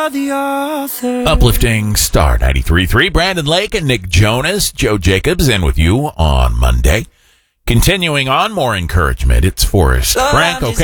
are the author. Uplifting Star 93.3. Brandon Lake and Nick Jonas. Joe Jacobs in with you on Monday. Continuing on, more encouragement. It's Forrest Frank. Okay.